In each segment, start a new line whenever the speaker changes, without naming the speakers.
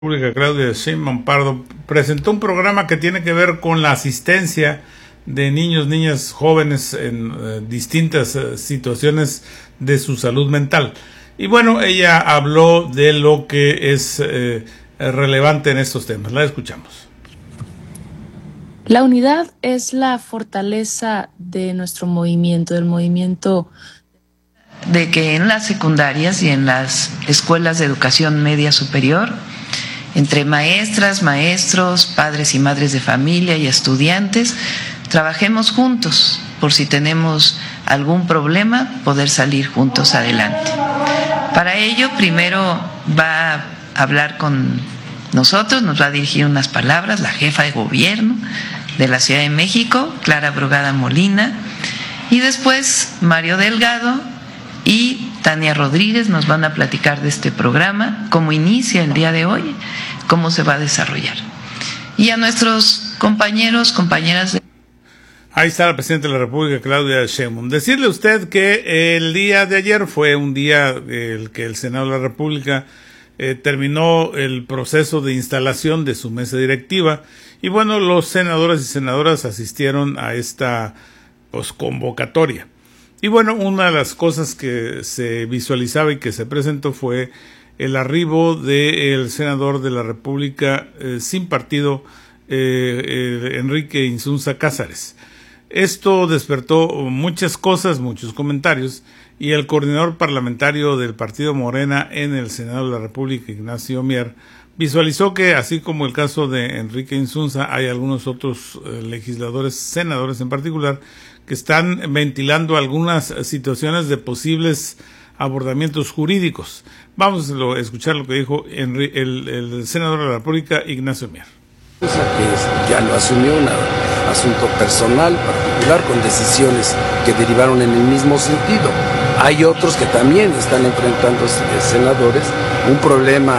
República, Claudia Sheinbaum Pardo, presentó un programa que tiene que ver con la asistencia de niños, niñas, jóvenes en distintas situaciones de su salud mental. Y bueno, ella habló de lo que es relevante en estos temas. La escuchamos.
La unidad es la fortaleza de nuestro movimiento, del movimiento
de que en las secundarias y en las escuelas de educación media superior, entre maestras, maestros, padres y madres de familia y estudiantes, trabajemos juntos por si tenemos algún problema, poder salir juntos adelante. Para ello, primero va a hablar con nosotros, nos va a dirigir unas palabras la jefa de gobierno de la Ciudad de México, Clara Brugada Molina, y después Mario Delgado y Tania Rodríguez nos van a platicar de este programa, cómo inicia el día de hoy, cómo se va a desarrollar. Y a nuestros compañeros, compañeras de...
Ahí está la Presidenta de la República, Claudia Sheinbaum. Decirle a usted que el día de ayer fue un día el que el Senado de la República terminó el proceso de instalación de su mesa directiva y bueno, los senadores y senadoras asistieron a esta convocatoria. Y bueno, una de las cosas que se visualizaba y que se presentó fue el arribo del senador de la República sin partido, Enrique Insunza Cázares. Esto despertó muchas cosas, muchos comentarios, y el coordinador parlamentario del Partido Morena en el Senado de la República, Ignacio Mier, visualizó que, así como el caso de Enrique Insunza, hay algunos otros legisladores, senadores en particular, que están ventilando algunas situaciones de posibles abordamientos jurídicos. Vamos a escuchar lo que dijo el senador de la República, Ignacio Mier.
Que ya lo asumió, un asunto personal, particular, con decisiones que derivaron en el mismo sentido. Hay otros que también están enfrentando, senadores, un problema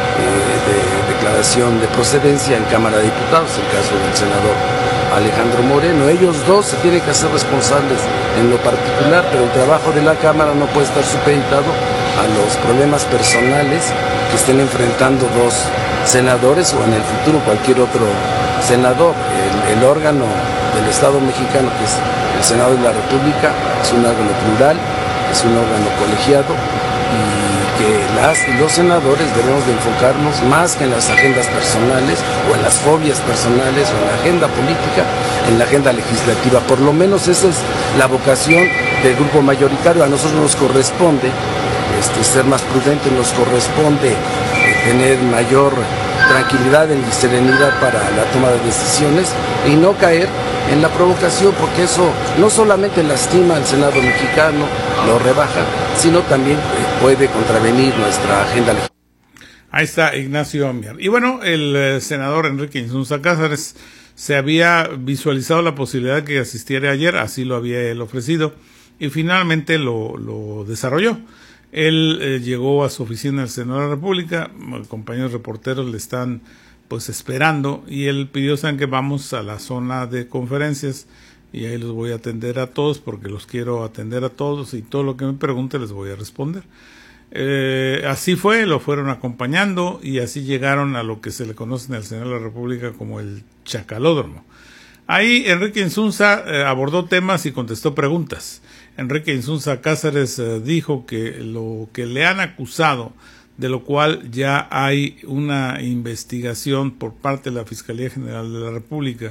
de declaración de procedencia en Cámara de Diputados, el caso del senador Alejandro Moreno. Ellos dos se tienen que hacer responsables en lo particular, pero el trabajo de la Cámara no puede estar supeditado a los problemas personales que estén enfrentando dos senadores o en el futuro cualquier otro senador. El órgano del Estado mexicano, que es el Senado de la República, es un órgano plural, es un órgano colegiado y que las y los senadores debemos de enfocarnos más que en las agendas personales o en las fobias personales o en la agenda política, en la agenda legislativa. Por lo menos esa es la vocación del grupo mayoritario. A nosotros nos corresponde ser más prudentes, nos corresponde tener mayor tranquilidad y serenidad para la toma de decisiones y no caer en la provocación, porque eso no solamente lastima al Senado mexicano, lo rebaja, sino también puede contravenir nuestra agenda legislativa.
Ahí está Ignacio Mier. Y bueno, el senador Enrique Insunza Cázares se había visualizado la posibilidad de que asistiera ayer, así lo había él ofrecido, y finalmente lo desarrolló. Él llegó a su oficina del Senado de la República, compañeros reporteros le están esperando y él pidió, saben que vamos a la zona de conferencias y ahí los voy a atender a todos porque los quiero atender a todos y todo lo que me pregunte les voy a responder. Así fue, lo fueron acompañando y así llegaron a lo que se le conoce en el Senado de la República como el Chacalódromo. Ahí Enrique Insunza abordó temas y contestó preguntas. Enrique Insunza Cázares dijo que lo que le han acusado, de lo cual ya hay una investigación por parte de la Fiscalía General de la República,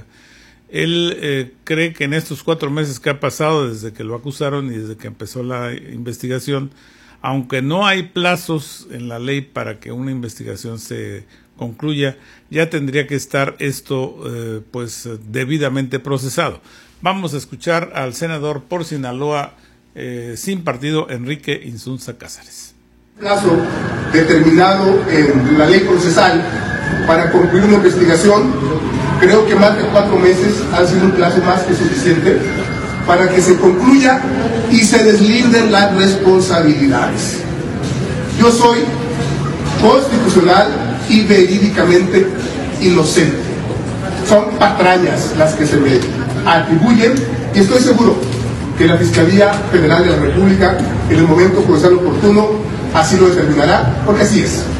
él cree que en estos 4 meses que ha pasado desde que lo acusaron y desde que empezó la investigación, aunque no hay plazos en la ley para que una investigación se concluya, ya tendría que estar esto debidamente procesado. Vamos a escuchar al senador por Sinaloa sin partido, Enrique Insunza Cázares.
Plazo determinado en la ley procesal para concluir una investigación, creo que más de 4 meses han sido un plazo más que suficiente para que se concluya y se deslinden las responsabilidades. Yo soy constitucional y verídicamente inocente. Son patrañas las que se me atribuyen y estoy seguro que la Fiscalía Federal de la República en el momento procesal oportuno así lo determinará, porque así es.